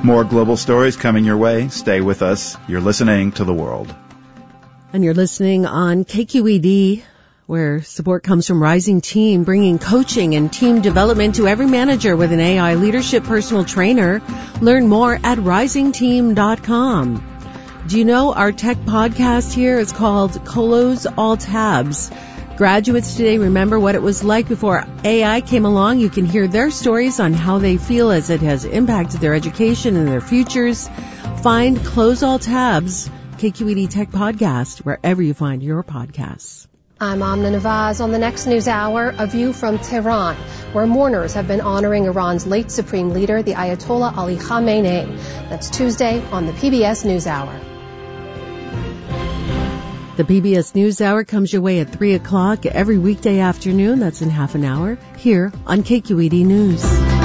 More global stories coming your way. Stay with us. You're listening to The World. And you're listening on KQED, where support comes from Rising Team, bringing coaching and team development to every manager with an AI leadership personal trainer. Learn more at risingteam.com. Do you know our tech podcast here is called Close All Tabs? Graduates today remember what it was like before AI came along. You can hear their stories on how they feel as it has impacted their education and their futures. Find Close All Tabs, KQED Tech Podcast, wherever you find your podcasts. I'm Amna Nawaz. On the next news hour, a view from Tehran, where mourners have been honoring Iran's late supreme leader, the Ayatollah Ali Khamenei. That's Tuesday on the PBS NewsHour. The PBS NewsHour comes your way at 3 o'clock every weekday afternoon. That's in half an hour here on KQED News.